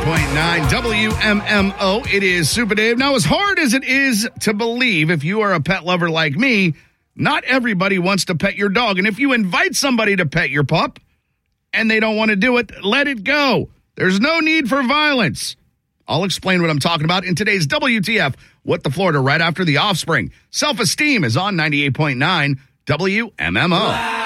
WMMO. It is Super Dave. Now, as hard as it is to believe, if you are a pet lover like me, not everybody wants to pet your dog. And if you invite somebody to pet your pup and they don't want to do it, let it go. There's no need for violence. I'll explain what I'm talking about in today's WTF, What the Florida, right after The Offspring. Self-Esteem is on 98.9 WMMO.